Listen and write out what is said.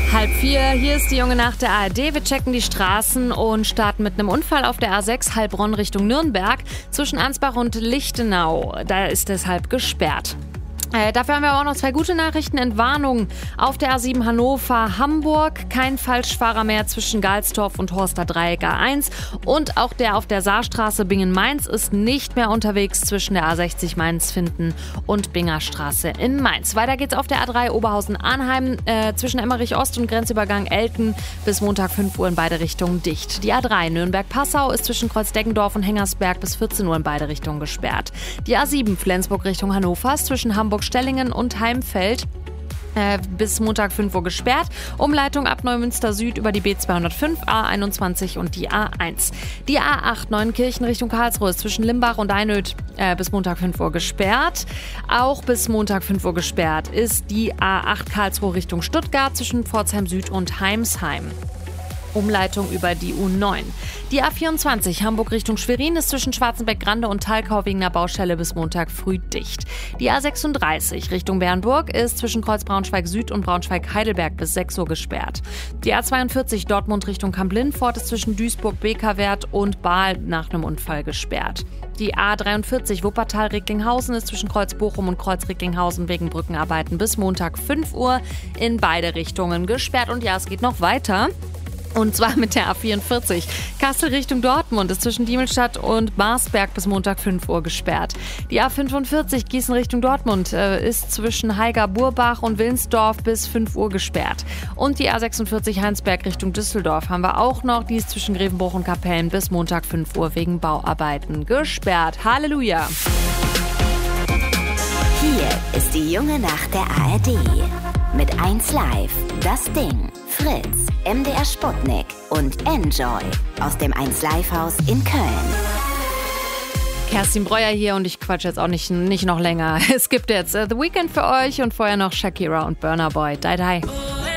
3:30, hier ist die junge Nacht der ARD. Wir checken die Straßen und starten mit einem Unfall auf der A6 Heilbronn Richtung Nürnberg zwischen Ansbach und Lichtenau. Da ist deshalb gesperrt. Dafür haben wir aber auch noch 2 gute Nachrichten. Entwarnung auf der A7 Hannover-Hamburg. Kein Falschfahrer mehr zwischen Galstorf und Horster Dreieck A1. Und auch der auf der Saarstraße Bingen-Mainz ist nicht mehr unterwegs zwischen der A60 Mainz-Finden und Bingerstraße in Mainz. Weiter geht's auf der A3 Oberhausen-Arnheim zwischen Emmerich-Ost und Grenzübergang Elten bis Montag 5 Uhr in beide Richtungen dicht. Die A3 Nürnberg-Passau ist zwischen Kreuz-Deggendorf und Hengersberg bis 14 Uhr in beide Richtungen gesperrt. Die A7 Flensburg Richtung Hannover ist zwischen Hamburg-Stellingen und Heimfeld bis Montag 5 Uhr gesperrt. Umleitung ab Neumünster Süd über die B205, A21 und die A1. Die A8 Neuenkirchen Richtung Karlsruhe ist zwischen Limbach und Einöd bis Montag 5 Uhr gesperrt. Auch bis Montag 5 Uhr gesperrt ist die A8 Karlsruhe Richtung Stuttgart zwischen Pforzheim Süd und Heimsheim. Umleitung über die U9. Die A24 Hamburg Richtung Schwerin ist zwischen Schwarzenbeck-Grande und Thalkau wegen einer Baustelle bis Montag früh dicht. Die A36 Richtung Bernburg ist zwischen Kreuz Braunschweig Süd und Braunschweig-Heidelberg bis 6 Uhr gesperrt. Die A42 Dortmund Richtung Kamp-Lindfort ist zwischen Duisburg-Bekerwert und Bahl nach einem Unfall gesperrt. Die A43 Wuppertal-Recklinghausen ist zwischen Kreuz Bochum und Kreuz Recklinghausen wegen Brückenarbeiten bis Montag 5 Uhr in beide Richtungen gesperrt. Und ja, es geht noch weiter. Und zwar mit der A44. Kassel Richtung Dortmund ist zwischen Diemelstadt und Marsberg bis Montag 5 Uhr gesperrt. Die A45 Gießen Richtung Dortmund ist zwischen Haiger-Burbach und Wilnsdorf bis 5 Uhr gesperrt. Und die A46 Heinsberg Richtung Düsseldorf haben wir auch noch. Die ist zwischen Grevenbruch und Kapellen bis Montag 5 Uhr wegen Bauarbeiten gesperrt. Halleluja! Hier ist die junge Nacht der ARD. Mit 1Live, Das Ding, Fritz, MDR Sputnik und Enjoy aus dem 1Live-Haus in Köln. Kerstin Breuer hier und ich quatsche jetzt auch nicht noch länger. Es gibt jetzt The Weeknd für euch und vorher noch Shakira und Burna Boy. Die.